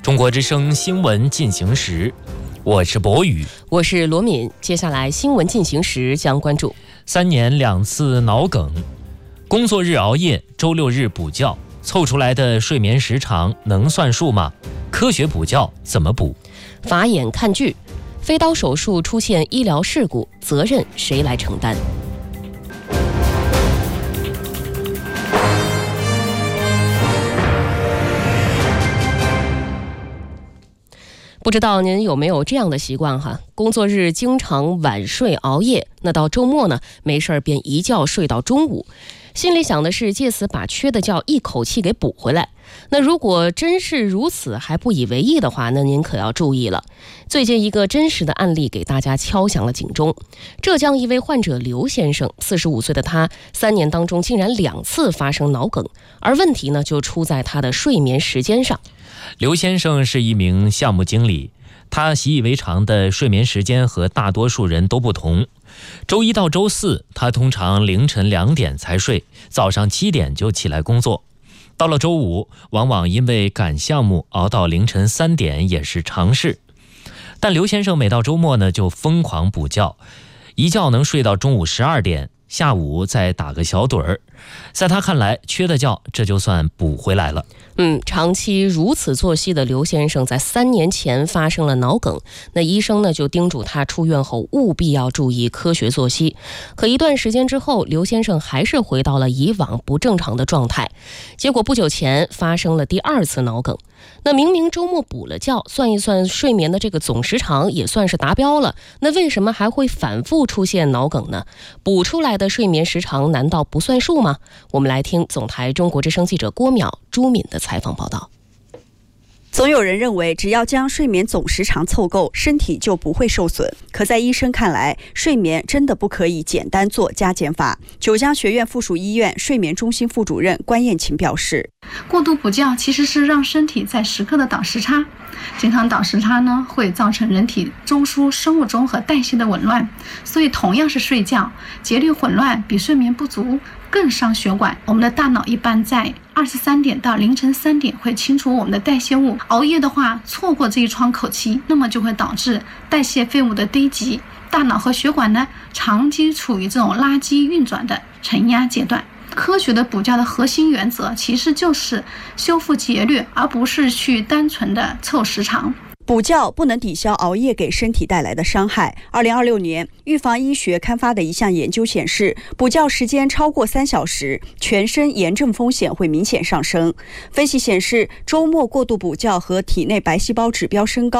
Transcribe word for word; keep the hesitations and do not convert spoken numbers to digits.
中国之声新闻进行时，我是博宇， 我是罗敏。接下来新闻进行时将关注三年两次脑梗，工作日熬夜，周六日补觉，凑出来的睡眠时长能算数吗？科学补觉怎么补？ 法眼看剧，飞刀手术出现医疗事故，责任谁来承担？不知道您有没有这样的习惯哈？工作日经常晚睡熬夜，那到周末呢，没事儿便一觉睡到中午，心里想的是借此把缺的觉一口气给补回来。那如果真是如此还不以为意的话，那您可要注意了。最近一个真实的案例给大家敲响了警钟。浙江一位患者刘先生，四十五岁的他，三年当中竟然两次发生脑梗，而问题呢就出在他的睡眠时间上。 刘先生是一名项目经理，他习以为常的睡眠时间和大多数人都不同。周一到周四，他通常凌晨两点才睡，早上七点就起来工作。到了周五，往往因为赶项目熬到凌晨三点也是常事。但刘先生每到周末呢，就疯狂补觉，一觉能睡到中午十二点，下午再打个小盹儿。在他看来，缺的觉这就算补回来了。 嗯，长期如此作息的刘先生在三年前发生了脑梗，那医生呢就叮嘱他出院后务必要注意科学作息。可一段时间之后，刘先生还是回到了以往不正常的状态，结果不久前发生了第二次脑梗。那明明周末补了觉，算一算睡眠的这个总时长也算是达标了，那为什么还会反复出现脑梗呢？补出来的睡眠时长难道不算数吗？我们来听总台中国之声记者郭淼、朱敏的采访报道。 总有人认为，只要将睡眠总时长凑够，身体就不会受损。可在医生看来，睡眠真的不可以简单做加减法。九江学院附属医院睡眠中心副主任关燕琴表示， 过度补觉其实是让身体在时刻的倒时差，经常倒时差呢，会造成人体中枢生物钟和代谢的紊乱。所以同样是睡觉，节律混乱比睡眠不足更伤血管。我们的大脑一般在二十三点到凌晨三点会清除我们的代谢物，熬夜的话错过这一窗口期，那么就会导致代谢废物的堆积，大脑和血管呢长期处于这种垃圾运转的承压阶段。科学的补觉的核心原则其实就是修复节律，而不是去单纯的凑时长。 补觉不能抵消熬夜给身体带来的伤害。二零二六年，预防医学刊发的一项研究显示，补觉时间超过三小时，全身炎症风险会明显上升。分析显示，周末过度补觉和体内白细胞指标升高